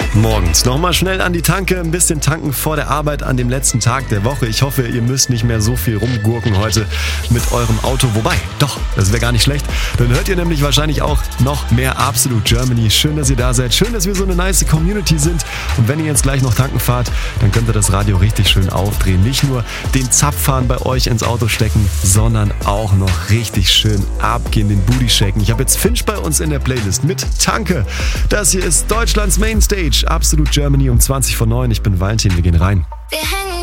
Morgens nochmal schnell an die Tanke, ein bisschen tanken vor der Arbeit an dem letzten Tag der Woche. Ich hoffe, ihr müsst nicht mehr so viel rumgurken heute mit eurem Auto. Wobei, doch, das wäre gar nicht schlecht. Dann hört ihr nämlich wahrscheinlich auch noch mehr Absolute Germany. Schön, dass ihr da seid. Schön, dass wir so eine nice Community sind. Und wenn ihr jetzt gleich noch tanken fahrt, dann könnt ihr das Radio richtig schön aufdrehen. Nicht nur den Zapfhahn bei euch ins Auto stecken, sondern auch noch richtig schön abgehen, den Booty shaken. Ich habe jetzt Finch bei uns in der Playlist mit Tanke. Das hier ist Deutschlands Mainstage. Absolute Germany um 20 vor 9. Ich bin Valentin, wir gehen rein.